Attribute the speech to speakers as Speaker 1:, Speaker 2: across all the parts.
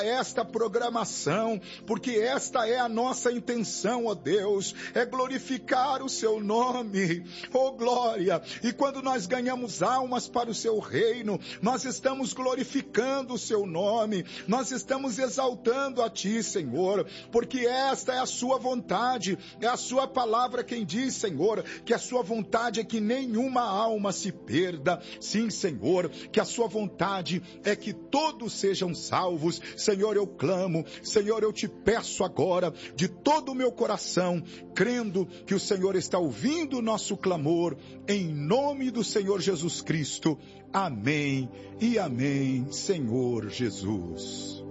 Speaker 1: esta programação, porque esta é a nossa intenção, ó Deus, é glorificar o seu nome, ó glória. E quando nós ganhamos almas para o seu reino, nós estamos glorificando o seu nome, nós estamos exaltando a ti, Senhor, porque esta é a sua vontade, é a sua palavra quem diz, Senhor, que a sua vontade é que nenhuma alma se perda. Sim, Senhor, que a sua vontade é que todos sejam salvos. Senhor, eu clamo, Senhor, eu te peço agora, de todo o meu coração, crendo que o Senhor está ouvindo o nosso clamor, em nome do Senhor Jesus Cristo. Amém e amém, Senhor Jesus.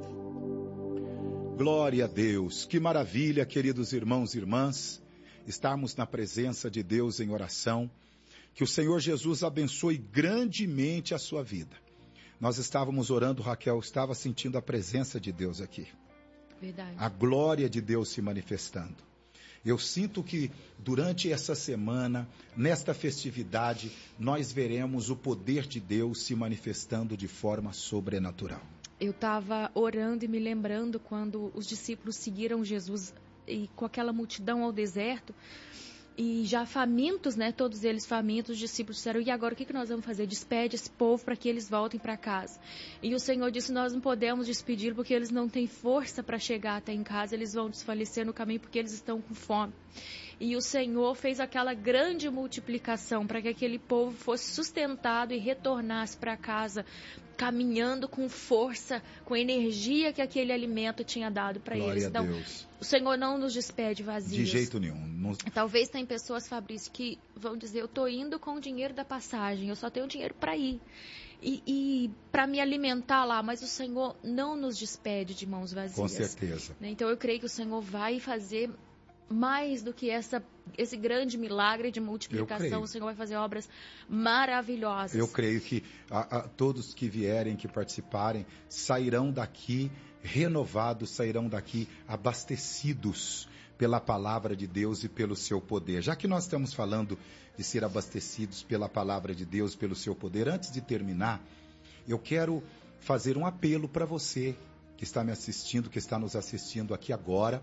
Speaker 1: Glória a Deus, que maravilha, queridos irmãos e irmãs, estarmos na presença de Deus em oração. Que o Senhor Jesus abençoe grandemente a sua vida. Nós estávamos orando, Raquel, estava sentindo a presença de Deus aqui.
Speaker 2: Verdade.
Speaker 1: A glória de Deus se manifestando. Eu sinto que durante essa semana, nesta festividade, nós veremos o poder de Deus se manifestando de forma sobrenatural.
Speaker 2: Eu estava orando e me lembrando quando os discípulos seguiram Jesus e com aquela multidão ao deserto. E já famintos, né? Todos eles famintos, os discípulos disseram, e agora o que nós vamos fazer? Despede esse povo para que eles voltem para casa. E o Senhor disse, nós não podemos despedir porque eles não têm força para chegar até em casa, eles vão desfalecer no caminho porque eles estão com fome. E o Senhor fez aquela grande multiplicação para que aquele povo fosse sustentado e retornasse para casa, caminhando com força, com energia que aquele alimento tinha dado para eles. Então, o Senhor não nos despede vazios.
Speaker 1: De jeito nenhum.
Speaker 2: Talvez tem pessoas, Fabrício, que vão dizer, eu estou indo com o dinheiro da passagem, eu só tenho dinheiro para ir. E para me alimentar lá, mas o Senhor não nos despede de mãos vazias.
Speaker 1: Com certeza.
Speaker 2: Então eu creio que o Senhor vai fazer mais do que esse grande milagre de multiplicação. O Senhor vai fazer obras maravilhosas.
Speaker 1: Eu creio que todos que vierem, que participarem, sairão daqui renovados, sairão daqui abastecidos pela palavra de Deus e pelo seu poder. Já que nós estamos falando de ser abastecidos pela palavra de Deus, pelo seu poder, antes de terminar, eu quero fazer um apelo para você que está me assistindo, que está nos assistindo aqui agora.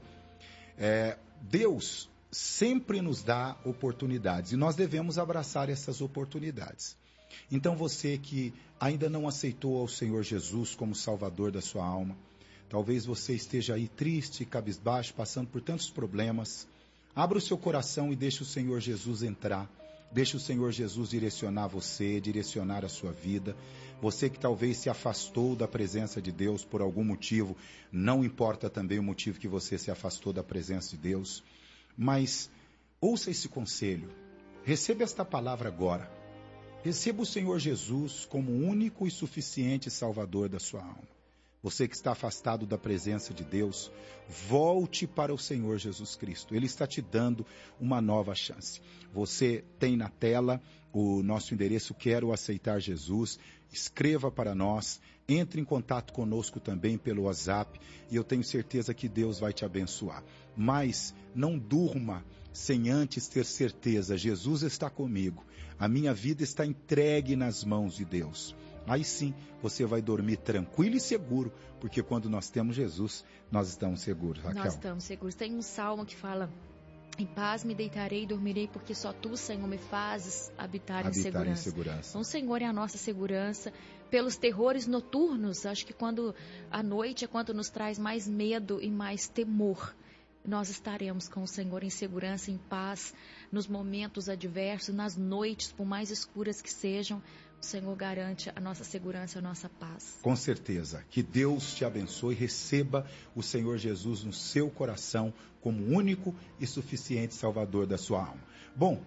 Speaker 1: Deus sempre nos dá oportunidades e nós devemos abraçar essas oportunidades. Então você que ainda não aceitou ao Senhor Jesus como Salvador da sua alma, talvez você esteja aí triste, cabisbaixo, passando por tantos problemas, abra o seu coração e deixe o Senhor Jesus entrar. Deixe o Senhor Jesus direcionar você, direcionar a sua vida. Você que talvez se afastou da presença de Deus por algum motivo, não importa também o motivo que você se afastou da presença de Deus, mas ouça esse conselho, receba esta palavra agora. Receba o Senhor Jesus como o único e suficiente Salvador da sua alma. Você que está afastado da presença de Deus, volte para o Senhor Jesus Cristo. Ele está te dando uma nova chance. Você tem na tela o nosso endereço Quero Aceitar Jesus. Escreva para nós, entre em contato conosco também pelo WhatsApp e eu tenho certeza que Deus vai te abençoar. Mas não durma sem antes ter certeza, Jesus está comigo, a minha vida está entregue nas mãos de Deus. Aí sim, você vai dormir tranquilo e seguro, porque quando nós temos Jesus, nós estamos seguros, Raquel.
Speaker 2: Nós estamos seguros. Tem um salmo que fala, em paz me deitarei e dormirei, porque só tu, Senhor, me fazes habitar em segurança. Então, o Senhor é a nossa segurança. Pelos terrores noturnos, acho que quando a noite é quando nos traz mais medo e mais temor. Nós estaremos com o Senhor em segurança, em paz, nos momentos adversos, nas noites, por mais escuras que sejam, o Senhor garante a nossa segurança, a nossa paz.
Speaker 1: Com certeza. Que Deus te abençoe e receba o Senhor Jesus no seu coração como único e suficiente Salvador da sua alma. Bom,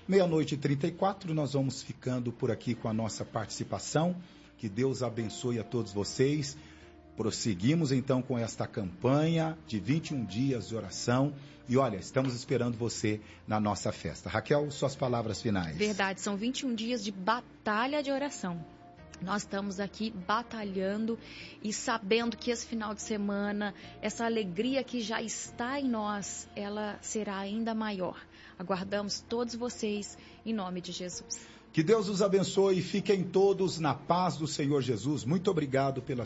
Speaker 1: 00:34, nós vamos ficando por aqui com a nossa participação. Que Deus abençoe a todos vocês. Prosseguimos então com esta campanha de 21 dias de oração. E olha, estamos esperando você na nossa festa. Raquel, suas palavras finais.
Speaker 2: Verdade, são 21 dias de batalha de oração. Nós estamos aqui batalhando e sabendo que esse final de semana, essa alegria que já está em nós, ela será ainda maior. Aguardamos todos vocês em nome de Jesus.
Speaker 1: Que Deus os abençoe e fiquem todos na paz do Senhor Jesus. Muito obrigado pela